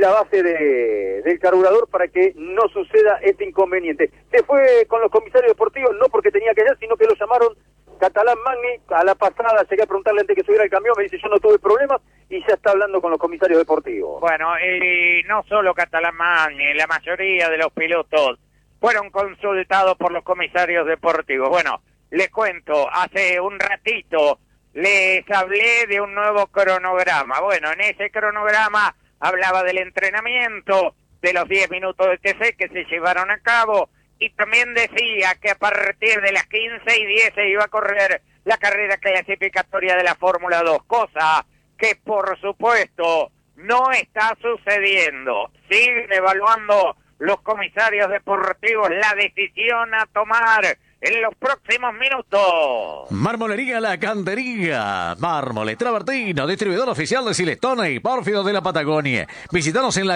la base del carburador para que no suceda este inconveniente. Se fue con los comisarios deportivos, no porque tenía que ir, sino que lo llamaron Catalán Magni. A la pasada llegué a preguntarle antes que subiera el camión, me dice yo no tuve problemas, y ya está hablando con los comisarios deportivos. Bueno, no solo Catalán Magni, la mayoría de los pilotos fueron consultados por los comisarios deportivos. Bueno, les cuento, hace un ratito les hablé de un nuevo cronograma. Bueno, en ese cronograma hablaba del entrenamiento, de los 10 minutos de TC que se llevaron a cabo, y también decía que a partir de las 15:10 se iba a correr la carrera clasificatoria de la Fórmula 2, cosa que por supuesto no está sucediendo. Siguen evaluando los comisarios deportivos la decisión a tomar en los próximos minutos. Marmolería La Cantería. Mármol Travertino, distribuidor oficial de Silestone y Pórfido de la Patagonia. Visítanos en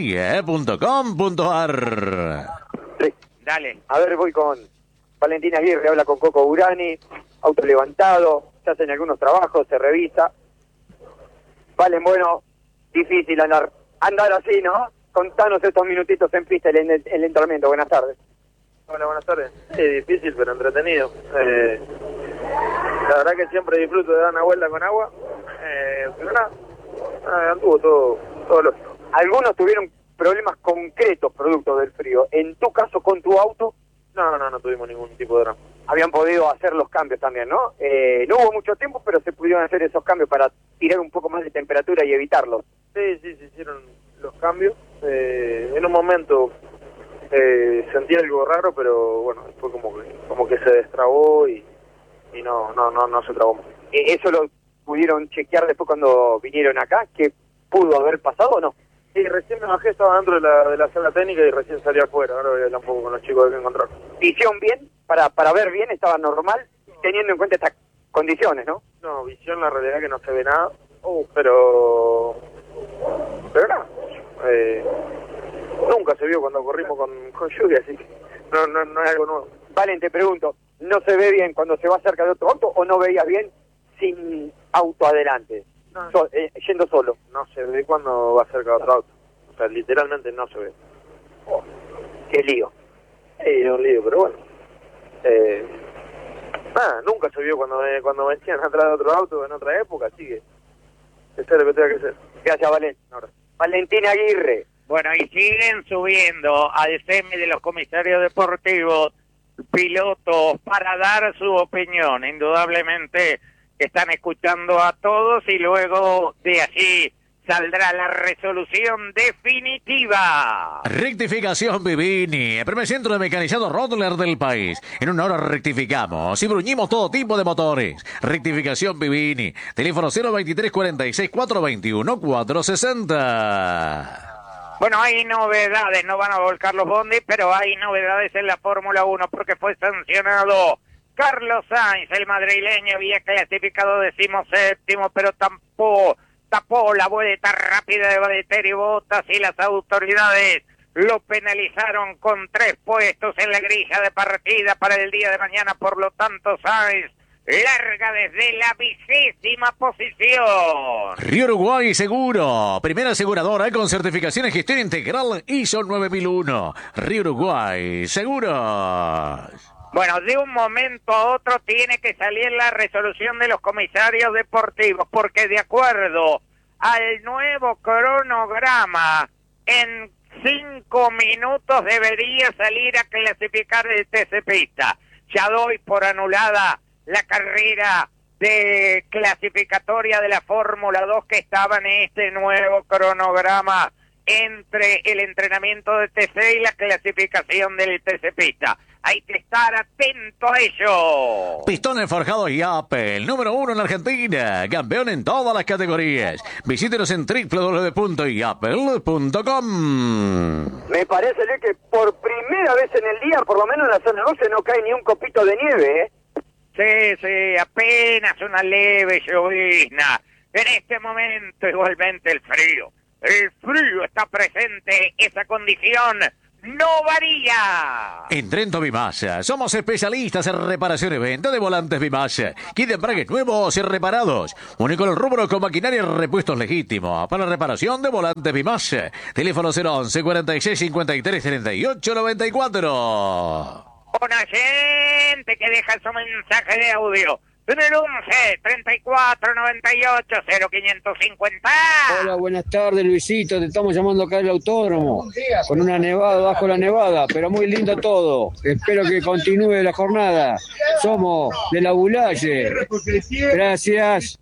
lacantería.com.ar. Sí. Dale. A ver, voy con Valentina Aguirre, habla con Coco Urani, auto levantado, se hacen algunos trabajos, se revisa. Valen, bueno, difícil andar así, ¿no? Contanos estos minutitos en pista, el entrenamiento. Buenas tardes. Hola, buenas tardes. Sí, difícil, pero entretenido. La verdad que siempre disfruto de dar una vuelta con agua. Pero nada, anduvo todo lógico. Algunos tuvieron problemas concretos producto del frío. En tu caso, con tu auto, No tuvimos ningún tipo de drama. habían podido hacer los cambios también, ¿no? No hubo mucho tiempo, pero se pudieron hacer esos cambios para tirar un poco más de temperatura y evitarlos. Sí, se hicieron los cambios. En un momento sentí algo raro, pero bueno, fue como que se destrabó y no se trabó más. ¿Eso lo pudieron chequear después cuando vinieron acá? ¿Qué pudo haber pasado o no? Sí, recién me bajé, estaba dentro de la sala técnica y recién salí afuera. Ahora voy a hablar un poco con los chicos de qué encontrar. ¿Hicieron bien? Para ver bien, estaba normal, teniendo en cuenta estas condiciones, ¿no? No, visión, la realidad que no se ve nada. Pero nada. Nunca se vio cuando corrimos con lluvia, así que no es algo nuevo. Valen, te pregunto, ¿no se ve bien cuando se va cerca de otro auto o no veías bien sin auto adelante? No. Yendo solo. No se ve cuando va cerca de otro auto. O sea, literalmente no se ve. Qué lío. Es un lío, pero bueno. Nunca se vio cuando venían atrás de otro auto en otra época, así que eso es lo que tenga que hacer. Gracias, Valen. Ahora. Valentina Aguirre. Bueno, y siguen subiendo al semi de los comisarios deportivos pilotos para dar su opinión. Indudablemente están escuchando a todos y luego de allí saldrá la resolución definitiva. Rectificación Vivini, el primer centro de mecanizado Rodler del país. En una hora rectificamos y bruñimos todo tipo de motores. Rectificación Vivini, teléfono 023 46 421 460. Bueno, hay novedades, no van a volcar los bondis, pero hay novedades en la Fórmula 1 porque fue sancionado Carlos Sainz, el madrileño, había clasificado 17º, pero tapó la vuelta rápida de Valtteri Bottas y las autoridades lo penalizaron con 3 puestos en la grilla de partida para el día de mañana. Por lo tanto, Sainz larga desde la 20ª posición. Río Uruguay Seguro, primera aseguradora con certificación en gestión integral ISO 9001. Río Uruguay Seguros. Bueno, de un momento a otro tiene que salir la resolución de los comisarios deportivos, porque de acuerdo al nuevo cronograma, en 5 minutos debería salir a clasificar el TC Pista. Ya doy por anulada la carrera de clasificatoria de la Fórmula 2 que estaba en este nuevo cronograma entre el entrenamiento de TC y la clasificación del TC Pista. Hay que estar atento a ello. Pistones forjados y Apple, número 1 en Argentina, campeón en todas las categorías. Visítenos en www.yapple.com. Me parece, Luis, que por primera vez en el día, por lo menos en la zona 12, no cae ni un copito de nieve, ¿eh? Sí, apenas una leve llovizna. En este momento igualmente el frío está presente, esa condición no varía. En Trento Bimasa somos especialistas en reparación y venta de volantes Bimasa. Kit de embragues nuevos y reparados. Único en el rubro con maquinaria y repuestos legítimos. Para reparación de volantes Bimasa. Teléfono 011 46 53 38 94. Una gente que deja su mensaje de audio en el 11 34 98 0550. Hola, buenas tardes, Luisito. Te estamos llamando acá del autódromo. Con una nevada bajo la nevada, pero muy lindo todo. Espero que continúe la jornada. Somos de la Bulaye. Gracias.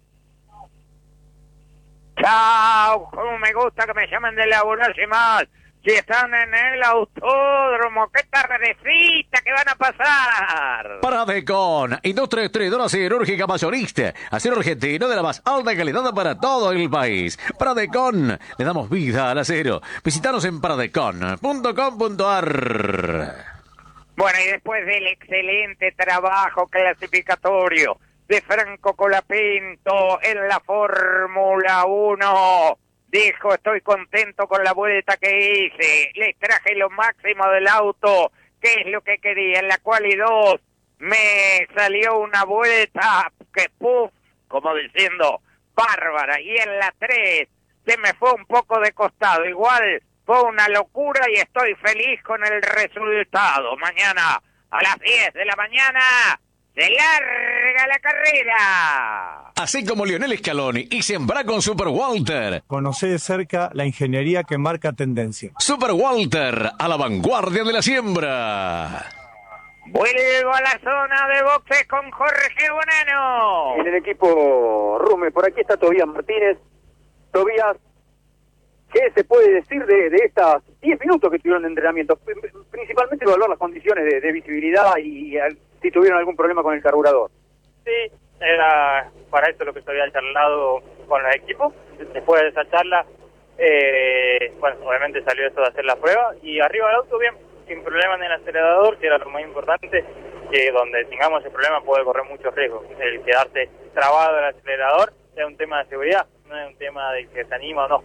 Chao, como me gusta que me llamen de la Bulaye más. Si están en el autódromo, qué tardecita que van a pasar. Pradecon, industria extraidora siderúrgica mayorista, acero argentino de la más alta calidad para todo el país. Pradecon, le damos vida al acero. Visítanos en pradecon.com.ar. Bueno, y después del excelente trabajo clasificatorio de Franco Colapinto en la Fórmula 1, dijo, estoy contento con la vuelta que hice, les traje lo máximo del auto, que es lo que quería. En la quali 2 me salió una vuelta que puff, como diciendo, bárbara, y en la 3 se me fue un poco de costado, igual fue una locura y estoy feliz con el resultado. Mañana a las 10 de la mañana se larga la carrera. Así como Lionel Scaloni y Sembra con Super Walter. Conocé de cerca la ingeniería que marca tendencia. Super Walter, a la vanguardia de la siembra. Vuelvo a la zona de boxes con Jorge Bonano. En el equipo Rume, por aquí está Tobías Martínez. Tobías, ¿qué se puede decir de estos 10 minutos que tuvieron de entrenamiento? Principalmente evaluar las condiciones de visibilidad y si tuvieron algún problema con el carburador. Sí, era para eso lo que se había charlado con los equipos. Después de esa charla, bueno, obviamente salió eso de hacer la prueba y arriba del auto bien, sin problema en el acelerador, que era lo más importante, que donde tengamos ese problema puede correr muchos riesgos. El quedarse trabado el acelerador es un tema de seguridad, no es un tema de que se anima o no,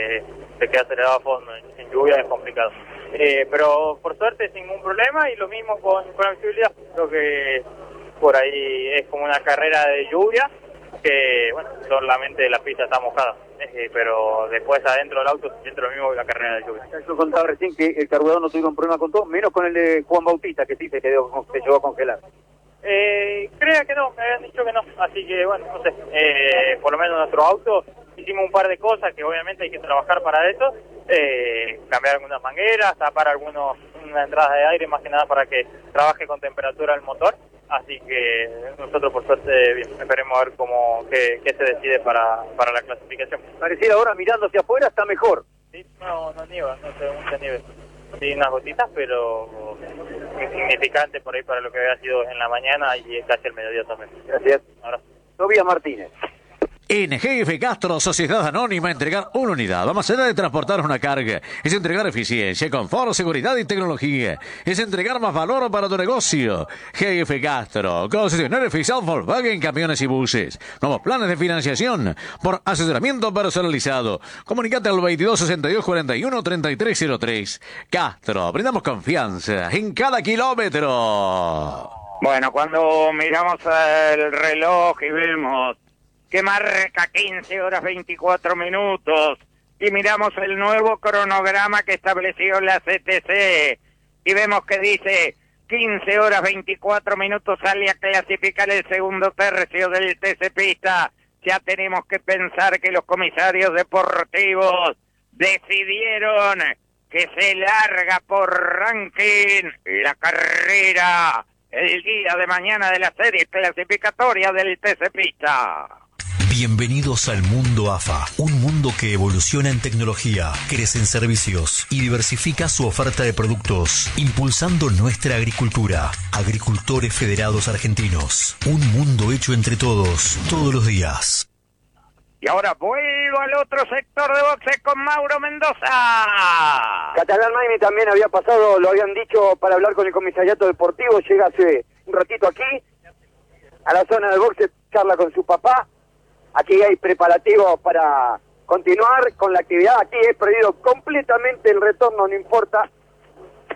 se queda acelerado a fondo, en lluvia es complicado. Pero por suerte sin ningún problema, y lo mismo con la visibilidad. Creo que por ahí es como una carrera de lluvia, que bueno, solamente la pista está mojada, pero después adentro del auto se siente lo mismo que la carrera de lluvia. Yo contaba recién que el carburador no tuvieron problema con todo, menos con el de Juan Bautista, que sí se llegó a congelar. Crea que no, me habían dicho que no, así que bueno, no sé, por lo menos en nuestro auto hicimos un par de cosas que obviamente hay que trabajar para eso, cambiar algunas mangueras, tapar unas entradas de aire, más que nada para que trabaje con temperatura el motor, así que nosotros por suerte bien, esperemos a ver qué se decide para la clasificación. Pareciera ahora mirando hacia afuera está mejor. Sí, no nieva, no se mucha nieve. Sí, unas gotitas, pero insignificante por ahí para lo que había sido en la mañana y casi el mediodía también. Gracias. Ahora. Tobías Martínez. En GF Castro, Sociedad Anónima, entregar una unidad va más allá de transportar una carga. Es entregar eficiencia, confort, seguridad y tecnología. Es entregar más valor para tu negocio. GF Castro, concesionario oficial Volkswagen, camiones y buses. Nuevos planes de financiación por asesoramiento personalizado. Comunicate al 22 62 41 3303. Castro, brindamos confianza en cada kilómetro. Bueno, cuando miramos el reloj y vemos que marca 15 horas 24 minutos y miramos el nuevo cronograma que estableció la CTC y vemos que dice 15 horas 24 minutos sale a clasificar el segundo tercio del TC Pista, ya tenemos que pensar que los comisarios deportivos decidieron que se larga por ranking la carrera el día de mañana de la serie clasificatoria del TC Pista. Bienvenidos al mundo AFA, un mundo que evoluciona en tecnología, crece en servicios y diversifica su oferta de productos, impulsando nuestra agricultura. Agricultores Federados Argentinos, un mundo hecho entre todos, todos los días. Y ahora vuelvo al otro sector de boxes con Mauro Mendoza. Catalán Maimi también había pasado, lo habían dicho, para hablar con el comisariato deportivo, llega hace un ratito aquí, a la zona de boxes, charla con su papá. Aquí hay preparativos para continuar con la actividad. Aquí he perdido completamente el retorno, no importa.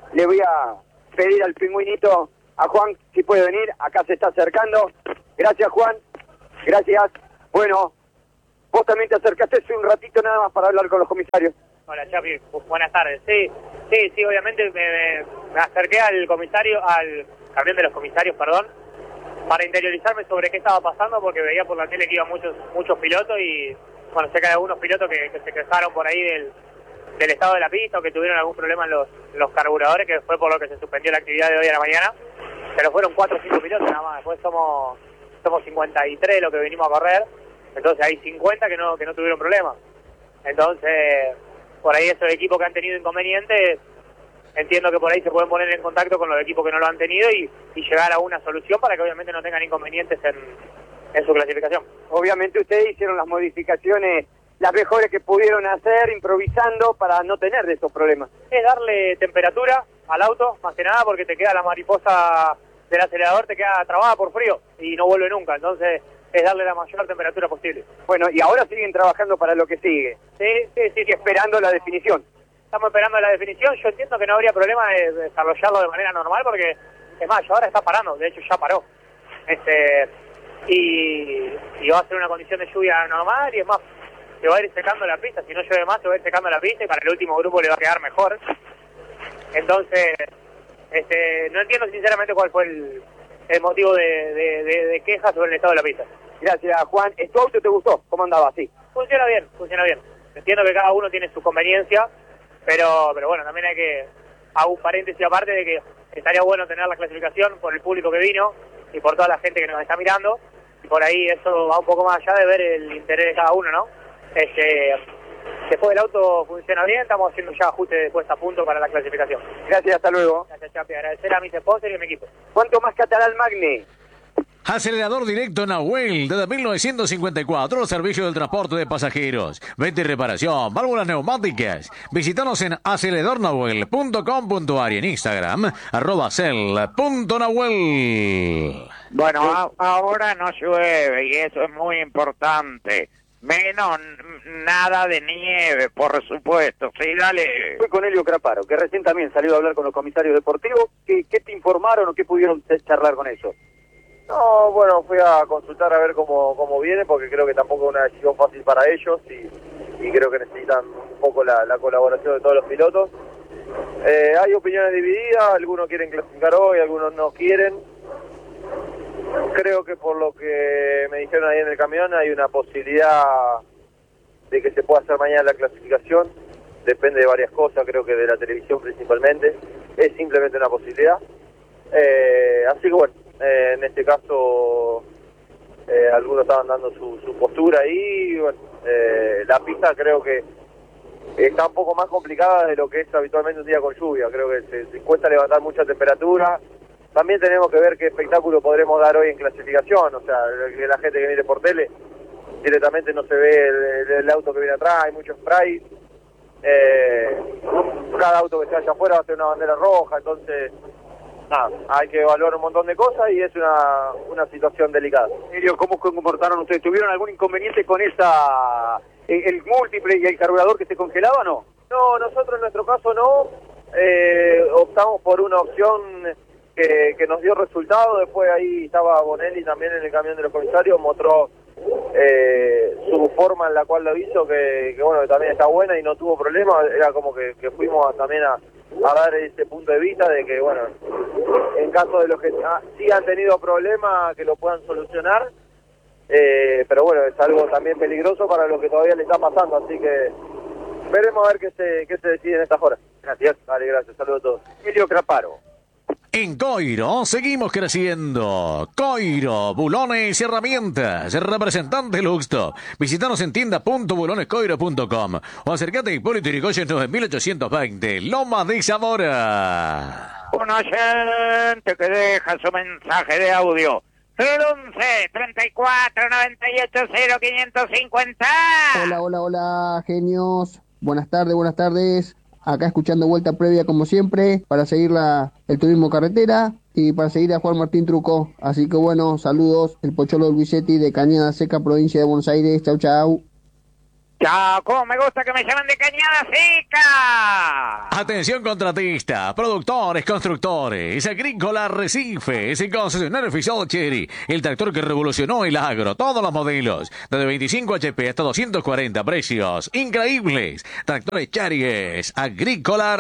Le voy a pedir al pingüinito, a Juan, si puede venir. Acá se está acercando. Gracias, Juan. Gracias. Bueno, vos también te acercaste hace un ratito nada más para hablar con los comisarios. Hola, Chapi. Buenas tardes. Sí, obviamente me acerqué al comisario, al camión de los comisarios, perdón, para interiorizarme sobre qué estaba pasando, porque veía por la tele que iban muchos pilotos y, bueno, sé que hay algunos pilotos que se quejaron por ahí del estado de la pista o que tuvieron algún problema en los carburadores, que fue por lo que se suspendió la actividad de hoy a la mañana, pero fueron 4 o 5 pilotos nada más. Después somos 53 los que vinimos a correr, entonces hay 50 que no tuvieron problemas. Entonces, por ahí esos equipos que han tenido inconvenientes, entiendo que por ahí se pueden poner en contacto con los equipos que no lo han tenido y llegar a una solución para que obviamente no tengan inconvenientes en su clasificación. Obviamente ustedes hicieron las modificaciones, las mejores que pudieron hacer, improvisando para no tener de esos problemas. Es darle temperatura al auto, más que nada porque te queda la mariposa del acelerador, te queda trabada por frío y no vuelve nunca, entonces es darle la mayor temperatura posible. Bueno, y ahora siguen trabajando para lo que sigue. Sí, Esperando la definición. Estamos esperando la definición. Yo entiendo que no habría problema de desarrollarlo de manera normal porque, es más, ahora está parando, de hecho ya paró. Y va a ser una condición de lluvia normal y es más, se va a ir secando la pista. Si no llueve más, se va a ir secando la pista y para el último grupo le va a quedar mejor. Entonces, no entiendo sinceramente cuál fue el motivo de queja sobre el estado de la pista. Gracias, Juan. ¿Tu auto te gustó? ¿Cómo andaba? Sí. Funciona bien. Entiendo que cada uno tiene su conveniencia, pero bueno, también hay que hago un paréntesis aparte de que estaría bueno tener la clasificación por el público que vino y por toda la gente que nos está mirando, y por ahí eso va un poco más allá de ver el interés de cada uno, ¿no? Después el auto funciona bien, estamos haciendo ya ajustes de puesta a punto para la clasificación. Gracias, hasta luego. Gracias, Chapi. Agradecer a mis sponsors y a mi equipo. ¿Cuánto más Catalán Magne? Acelerador directo Nahuel, desde 1954, servicio del transporte de pasajeros, venta y reparación, válvulas neumáticas. Visítanos en aceleradornahuel.com.ar y en Instagram, @cel.nahuel. Bueno, ahora no llueve y eso es muy importante. Menos nada de nieve, por supuesto. Sí, dale. Fui con Helio Craparo, que recién también salió a hablar con los comisarios deportivos. ¿Qué te informaron o qué pudieron charlar con ellos? No, bueno, fui a consultar a ver cómo viene, porque creo que tampoco es una decisión fácil para ellos y creo que necesitan un poco la colaboración de todos los pilotos. Hay opiniones divididas, algunos quieren clasificar hoy, algunos no quieren. Creo que por lo que me dijeron ahí en el camión hay una posibilidad de que se pueda hacer mañana la clasificación. Depende de varias cosas, creo que de la televisión principalmente. Es simplemente una posibilidad. Así que bueno, en este caso algunos estaban dando su postura ahí. Bueno, la pista creo que está un poco más complicada de lo que es habitualmente un día con lluvia. Creo que se cuesta levantar mucha temperatura. También tenemos que ver qué espectáculo podremos dar hoy en clasificación. O sea, la gente que viene por tele directamente no se ve el auto que viene atrás, hay mucho spray. Cada auto que se vaya afuera va a ser una bandera roja, entonces nada, hay que evaluar un montón de cosas y es una situación delicada. Emilio, ¿cómo se comportaron ustedes? ¿Tuvieron algún inconveniente con el múltiple y el carburador que se congelaba o no? No, nosotros en nuestro caso no. Optamos por una opción que nos dio resultado. Después ahí estaba Bonelli también en el camión de los comisarios, mostró su forma en la cual lo hizo, que bueno, que también está buena y no tuvo problema. Era como que fuimos también a dar ese punto de vista de que, bueno, en caso de los que sí han tenido problemas, que lo puedan solucionar, pero bueno, es algo también peligroso para lo que todavía le está pasando, así que veremos a ver qué se decide en estas horas. Gracias. Vale, gracias, saludos a todos. Emilio Craparo. En Coiro seguimos creciendo. Coiro, bulones y herramientas. Representante Luxto. Visítanos en tienda.bulonescoiro.com o acércate a Hipólito Yrigoyen 9820, Loma de Zamora. Un oyente que deja su mensaje de audio. 11-34-98-0550. Hola, genios. Buenas tardes. Acá escuchando vuelta previa como siempre para seguir el turismo carretera y para seguir a Juan Martín Trucó. Así que bueno, saludos, el Pocholo Luisetti de Cañada Seca, provincia de Buenos Aires. Chau. Chao, cómo me gusta que me llaman de Cañada Seca. Atención contratistas, productores, constructores, Agrícola Arrecifes, el concesionario oficial Chery, el tractor que revolucionó el agro, todos los modelos, desde 25 HP hasta 240, precios increíbles. Tractores Charies, Agrícola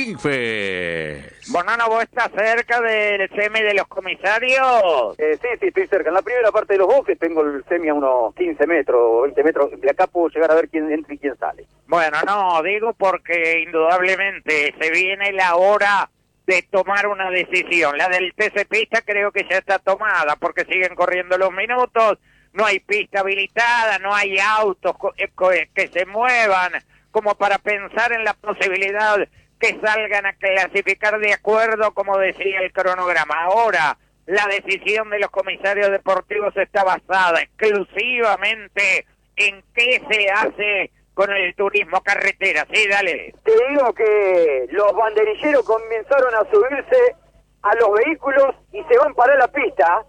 Arrecifes. Bonano, ¿vos estás cerca del semi de los comisarios? Sí, estoy cerca. En la primera parte de los boxes tengo el semi a unos 15 metros, 20 metros. De acá puedo llegar a ver quién entra y quién sale. Bueno, no, digo porque indudablemente se viene la hora de tomar una decisión. La del TC Pista creo que ya está tomada porque siguen corriendo los minutos, no hay pista habilitada, no hay autos que se muevan como para pensar en la posibilidad que salgan a clasificar de acuerdo, como decía el cronograma. Ahora, la decisión de los comisarios deportivos está basada exclusivamente en qué se hace con el turismo carretera. Sí, dale. Te digo que los banderilleros comenzaron a subirse a los vehículos y se van para la pista.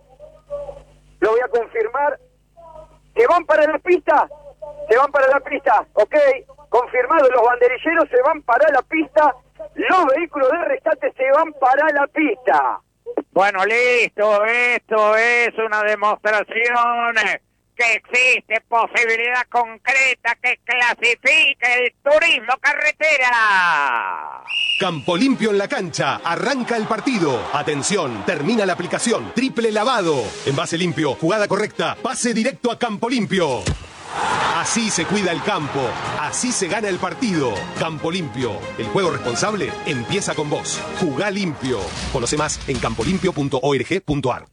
Lo voy a confirmar. ¿Se van para la pista? Se van para la pista, ok. Confirmado, los banderilleros se van para la pista. Los vehículos de rescate se van para la pista. Bueno, listo. Esto es una demostración que existe posibilidad concreta que clasifique el turismo carretera. Campo Limpio en la cancha. Arranca el partido. Atención, termina la aplicación. Triple lavado. Envase limpio, jugada correcta. Pase directo a Campo Limpio. Así se cuida el campo. Así se gana el partido. Campo Limpio. El juego responsable empieza con vos. Jugá limpio. Conoce más en campolimpio.org.ar.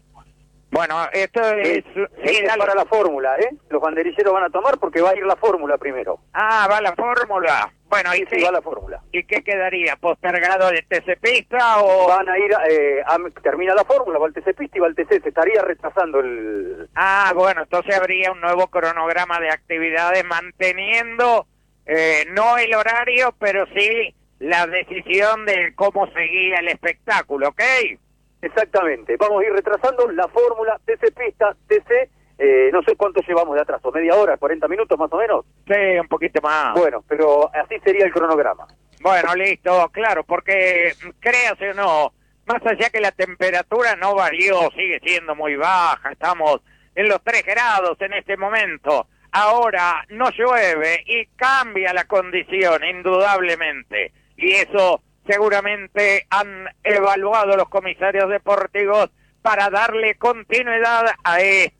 Bueno, esto es... Sí, es para la fórmula, ¿eh? Los banderilleros van a tomar porque va a ir la fórmula primero. Ah, va la fórmula. Bueno, y sí, va la fórmula. ¿Y qué quedaría? ¿Postergado de TC Pista o...? Van a ir, termina la fórmula, va el TC Pista y va el TC, se estaría retrasando el... Ah, bueno, entonces habría un nuevo cronograma de actividades manteniendo, no el horario, pero sí la decisión de cómo seguía el espectáculo, ¿ok? Exactamente, vamos a ir retrasando la fórmula, TC Pista, TC... no sé cuánto llevamos de atraso, media hora, 40 minutos más o menos. Sí, un poquito más. Bueno, pero así sería el cronograma. Bueno, listo, claro, porque créase o no, más allá que la temperatura no varió, sigue siendo muy baja, estamos en los 3 grados en este momento. Ahora no llueve y cambia la condición, indudablemente, y eso seguramente han evaluado los comisarios deportivos para darle continuidad a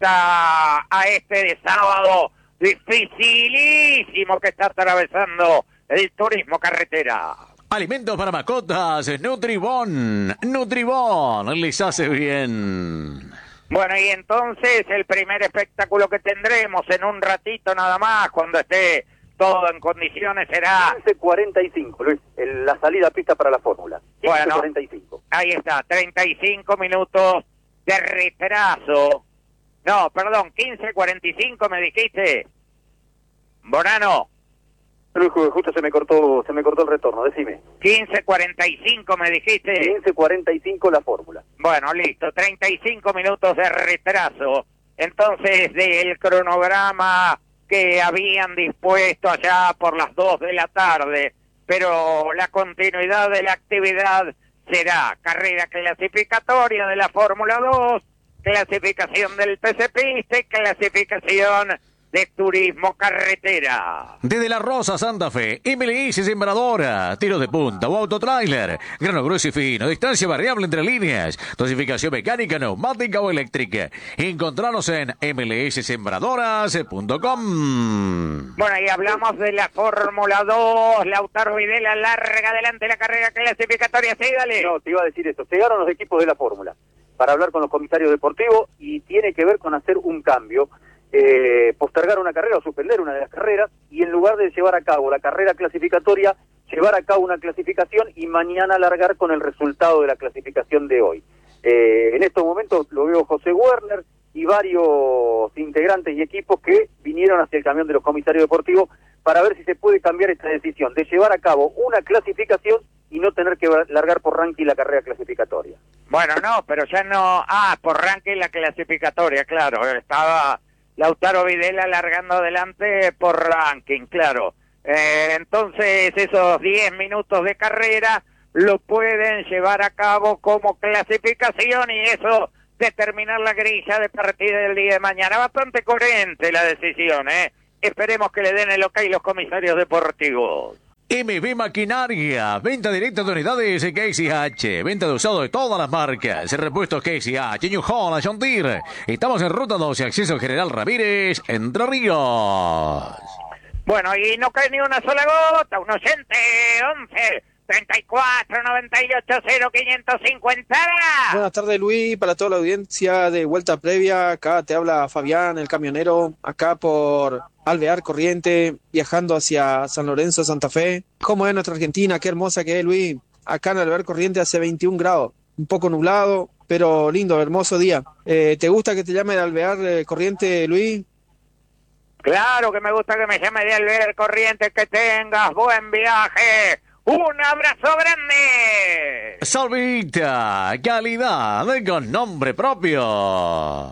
este sábado dificilísimo que está atravesando el turismo carretera. Alimentos para mascotas, Nutribón. Nutribón les hace bien. Bueno, y entonces el primer espectáculo que tendremos en un ratito nada más, cuando esté todo en condiciones, será 15:45, Luis, la salida a pista para la fórmula. 15:45. Bueno, ahí está, 35 minutos de retraso. No, perdón, 15:45 me dijiste. Bonano. Justo se me cortó el retorno, decime. 15:45 me dijiste. 15:45 la fórmula. Bueno, listo, 35 minutos de retraso. Entonces, del cronograma que habían dispuesto allá por las 2 de la tarde, pero la continuidad de la actividad será carrera clasificatoria de la Fórmula 2, clasificación del TC Pista y clasificación de turismo carretera. Desde La Rosa, Santa Fe, MLS Sembradora, tiro de punta o autotrailer, grano grueso y fino, distancia variable entre líneas, dosificación mecánica, neumática o eléctrica. Encontranos en mlssembradoras.com. Bueno, y hablamos de la Fórmula 2, Lautaro Videla larga adelante la carrera clasificatoria, sí, dale. No, te iba a decir esto, llegaron los equipos de la Fórmula para hablar con los comisarios deportivos y tiene que ver con hacer un cambio. Postergar una carrera o suspender una de las carreras y en lugar de llevar a cabo la carrera clasificatoria, llevar a cabo una clasificación y mañana largar con el resultado de la clasificación de hoy. En estos momentos lo veo José Werner y varios integrantes y equipos que vinieron hacia el camión de los comisarios deportivos para ver si se puede cambiar esta decisión de llevar a cabo una clasificación y no tener que largar por ranking la carrera clasificatoria. Bueno, no, pero ya no... por ranking la clasificatoria, claro, estaba Lautaro Videla largando adelante por ranking, claro. Entonces esos 10 minutos de carrera lo pueden llevar a cabo como clasificación y eso determinar la grilla de partida del día de mañana. Bastante coherente la decisión, Esperemos que le den el ok los comisarios deportivos. MB Maquinaria, venta directa de unidades Casey H, venta de usado de todas las marcas, repuestos Casey H, New Holland, John Deere. Estamos en ruta 12, acceso General Ramírez, Entre Ríos. Bueno, y no cae ni una sola gota, un oyente, 11 34 98 0550. Buenas tardes, Luis, para toda la audiencia de Vuelta Previa. Acá te habla Fabián, el camionero, acá por Alvear Corriente, viajando hacia San Lorenzo, Santa Fe. ¿Cómo es nuestra Argentina? Qué hermosa que es, Luis. Acá en Alvear Corriente hace 21 grados, un poco nublado, pero lindo, hermoso día. ¿Te gusta que te llame de Alvear Corriente, Luis? Claro que me gusta que me llame de Alvear Corriente, que tengas buen viaje. ¡Un abrazo grande! Solvita, calidad con nombre propio.